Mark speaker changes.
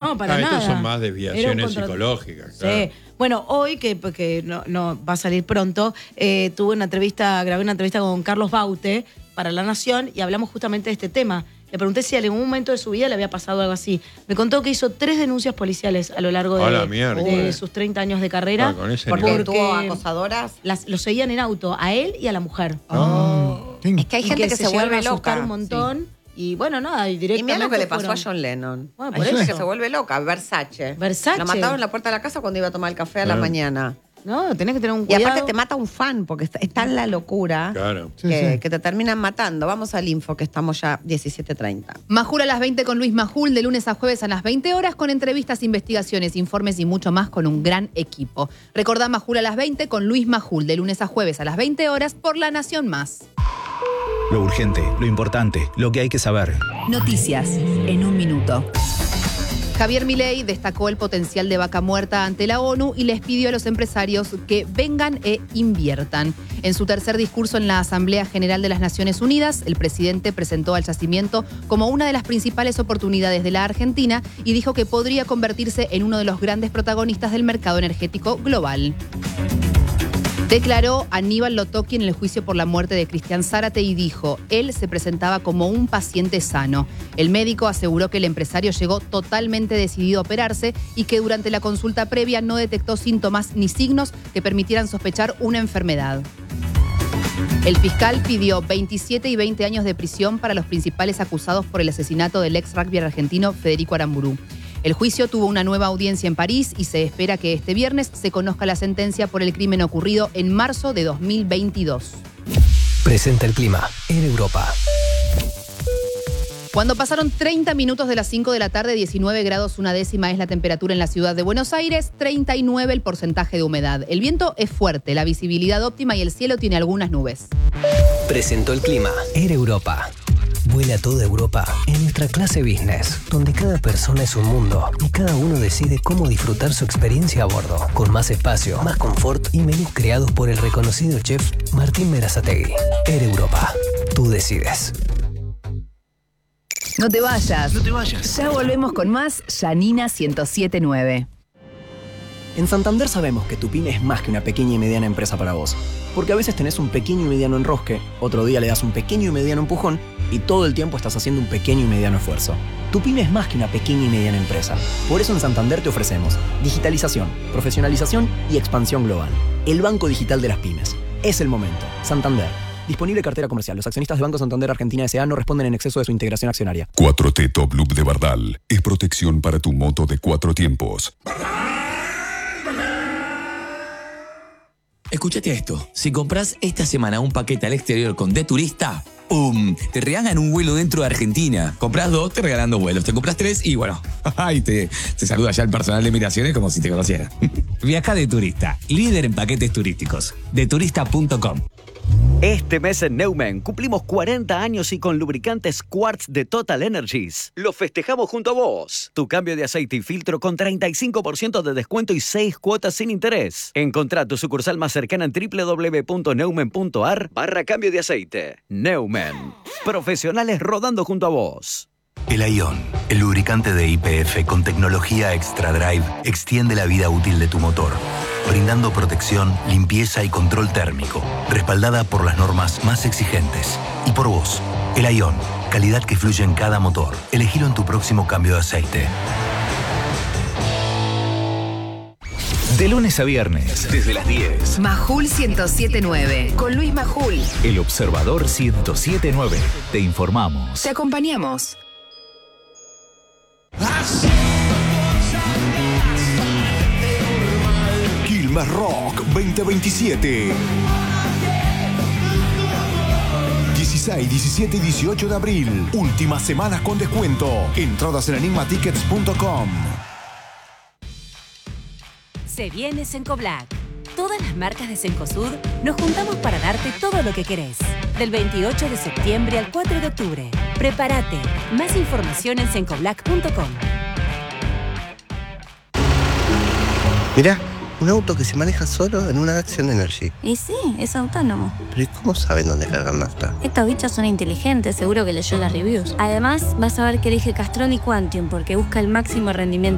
Speaker 1: No, para nada.
Speaker 2: Estos son más desviaciones psicológicas. Claro.
Speaker 1: Sí. Bueno, hoy, que no va a salir pronto, grabé una entrevista con Carlos Baute para La Nación y hablamos justamente de este tema. Le pregunté si en algún momento de su vida le había pasado algo así. Me contó que hizo 3 denuncias policiales a lo largo de sus 30 años de carrera.
Speaker 3: Porque tuvo acosadoras.
Speaker 1: Los seguían en auto, a él y a la mujer.
Speaker 3: Es que hay gente que se vuelve loca.
Speaker 1: Un montón. Sí. Y bueno, nada, y
Speaker 3: directamente. Y mira lo que le pasó a John Lennon.
Speaker 1: Bueno,
Speaker 3: por eso que se vuelve loca. Versace. Lo mataron en la puerta de la casa cuando iba a tomar el café a la mañana.
Speaker 1: No, tenés que tener un cuidado.
Speaker 3: Y aparte te mata un fan, porque está en la locura que te terminan matando. Vamos al info, que estamos ya 17:30.
Speaker 4: Majul a las 20 con Luis Majul, de lunes a jueves a las 20 horas, con entrevistas, investigaciones, informes y mucho más con un gran equipo. Recordá Majul a las 20 con Luis Majul, de lunes a jueves a las 20 horas por La Nación Más.
Speaker 5: Lo urgente, lo importante, lo que hay que saber.
Speaker 4: Noticias en un minuto. Javier Milei destacó el potencial de Vaca Muerta ante la ONU y les pidió a los empresarios que vengan e inviertan. En su tercer discurso en la Asamblea General de las Naciones Unidas, el presidente presentó al yacimiento como una de las principales oportunidades de la Argentina y dijo que podría convertirse en uno de los grandes protagonistas del mercado energético global. Declaró Aníbal Lotoki en el juicio por la muerte de Cristian Zárate y dijo, él se presentaba como un paciente sano. El médico aseguró que el empresario llegó totalmente decidido a operarse y que durante la consulta previa no detectó síntomas ni signos que permitieran sospechar una enfermedad. El fiscal pidió 27 y 20 años de prisión para los principales acusados por el asesinato del ex rugby argentino Federico Aramburu. El juicio tuvo una nueva audiencia en París y se espera que este viernes se conozca la sentencia por el crimen ocurrido en marzo de 2022.
Speaker 6: Presenta el clima en Europa.
Speaker 4: Cuando pasaron 30 minutos de las 5 de la tarde, 19 grados 1/10 es la temperatura en la ciudad de Buenos Aires, 39 el porcentaje de humedad. El viento es fuerte, la visibilidad óptima y el cielo tiene algunas nubes.
Speaker 6: Presentó el clima en Europa. Vuela a toda Europa en nuestra clase business, donde cada persona es un mundo y cada uno decide cómo disfrutar su experiencia a bordo, con más espacio, más confort y menús creados por el reconocido chef Martín Berazategui. Air Europa, tú decides.
Speaker 4: No te vayas.
Speaker 6: No te vayas.
Speaker 4: Ya volvemos con más Yanina 107.9.
Speaker 7: En Santander sabemos que tu pyme es más que una pequeña y mediana empresa para vos. Porque a veces tenés un pequeño y mediano enrosque, otro día le das un pequeño y mediano empujón y todo el tiempo estás haciendo un pequeño y mediano esfuerzo. Tu pyme es más que una pequeña y mediana empresa. Por eso en Santander te ofrecemos digitalización, profesionalización y expansión global. El banco digital de las pymes. Es el momento. Santander. Disponible cartera comercial. Los accionistas de Banco Santander Argentina S.A. no responden en exceso de su integración accionaria.
Speaker 8: 4T Top Loop de Bardal es protección para tu moto de 4 tiempos.
Speaker 9: Escúchate esto. Si compras esta semana un paquete al exterior con De Turista, ¡pum! Te regalan un vuelo dentro de Argentina. Compras 2, te regalan 2 vuelos. Te compras 3 y bueno, y te saluda ya el personal de migraciones como si te conociera.
Speaker 10: Viaja De Turista, líder en paquetes turísticos. Deturista.com.
Speaker 11: Este mes en Neumann cumplimos 40 años y con lubricantes Quartz de Total Energies. Lo festejamos junto a vos. Tu cambio de aceite y filtro con 35% de descuento y 6 cuotas sin interés. Encontrá tu sucursal más cercana en www.neumann.ar/cambio de aceite. Neumann. Profesionales rodando junto a vos.
Speaker 12: El Ion, el lubricante de YPF con tecnología Extra Drive, extiende la vida útil de tu motor, brindando protección, limpieza y control térmico, respaldada por las normas más exigentes. Y por vos, el Ion, calidad que fluye en cada motor. Elegilo en tu próximo cambio de aceite.
Speaker 5: De lunes a viernes, desde las 10.
Speaker 4: Majul 107.9. Con Luis Majul.
Speaker 5: El Observador 107.9. Te informamos.
Speaker 4: Te acompañamos.
Speaker 13: Quilmes Rock 2027. 16, 17 y 18 de abril. Últimas semanas con descuento. Entradas en enigmatickets.com.
Speaker 14: Se viene Cencoblac. Todas las marcas de Cencosud nos juntamos para darte todo lo que querés. Del 28 de septiembre al 4 de octubre. Prepárate. Más información en cencoblac.com.
Speaker 15: Mirá, un auto que se maneja solo en una Action Energy.
Speaker 16: Y sí, es autónomo.
Speaker 15: Pero ¿y cómo saben dónde cargar nafta?
Speaker 16: Estos bichos son inteligentes, seguro que leyó las reviews. Además, vas a ver que elige Castrol y Quantium porque busca el máximo rendimiento